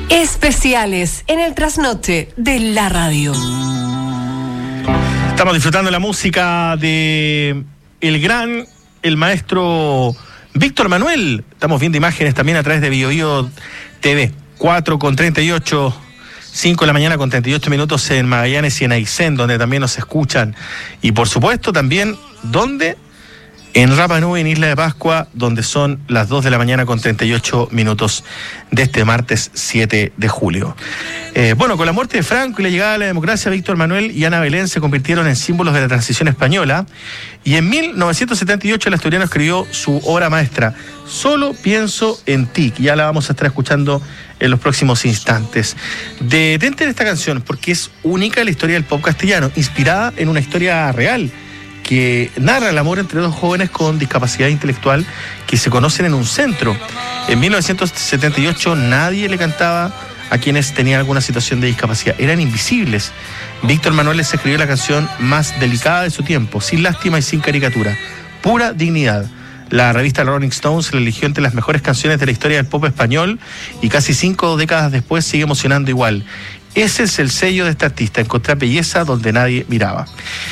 Especiales en el trasnoche de la radio. Estamos disfrutando la música de el maestro Víctor Manuel. Estamos viendo imágenes también a través de BioBio TV. 4:38, 5 de la mañana con 38 minutos en Magallanes y en Aysén, donde también nos escuchan. Y por supuesto también, ¿dónde? En Rapa Nui, en Isla de Pascua, donde son las 2 de la mañana con 38 minutos de este martes 7 de julio. Bueno, con la muerte de Franco y la llegada de la democracia, Víctor Manuel y Ana Belén se convirtieron en símbolos de la transición española. Y en 1978 el asturiano escribió su obra maestra, Solo pienso en ti, que ya la vamos a estar escuchando en los próximos instantes. Detente en esta canción, porque es única en la historia del pop castellano, inspirada en una historia real, que narra el amor entre dos jóvenes con discapacidad intelectual que se conocen en un centro. En 1978 nadie le cantaba a quienes tenían alguna situación de discapacidad. Eran invisibles. Víctor Manuel les escribió la canción más delicada de su tiempo, sin lástima y sin caricatura. Pura dignidad. La revista Rolling Stones la eligió entre las mejores canciones de la historia del pop español y casi 5 décadas después sigue emocionando igual. Ese es el sello de este artista, encontrar belleza donde nadie miraba.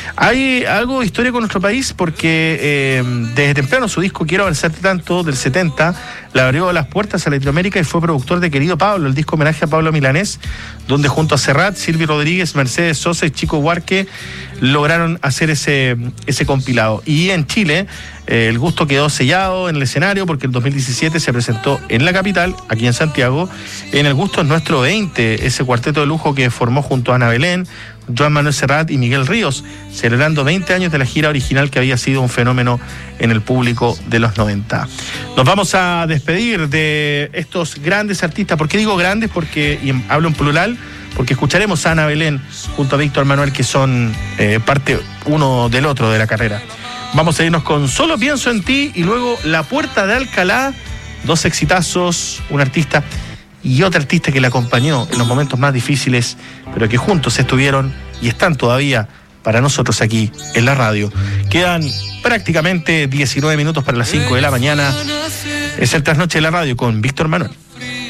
Hay algo de historia con nuestro país porque desde temprano su disco Quiero abrazarte tanto, del 70, le abrió las puertas a Latinoamérica y fue productor de Querido Pablo, el disco homenaje a Pablo Milanés, donde junto a Serrat, Silvio Rodríguez, Mercedes Sosa y Chico Huarque lograron hacer ese compilado. Y en Chile el gusto quedó sellado en el escenario porque en 2017 se presentó en la capital, aquí en Santiago, en El Gusto es Nuestro 20, ese cuarteto de lujo que formó junto a Ana Belén, Joan Manuel Serrat y Miguel Ríos, celebrando 20 años de la gira original que había sido un fenómeno en el público de los 90. Nos vamos a despedir de estos grandes artistas. ¿Por qué digo grandes? Porque, y hablo en plural, porque escucharemos a Ana Belén junto a Víctor Manuel, que son parte uno del otro de la carrera. Vamos a irnos con Solo pienso en ti y luego La Puerta de Alcalá, dos exitazos, un artista y otra artista que la acompañó en los momentos más difíciles, pero que juntos estuvieron y están todavía para nosotros aquí en la radio. Quedan prácticamente 19 minutos para las 5 de la mañana. Es el Trasnoche de la Radio con Víctor Manuel.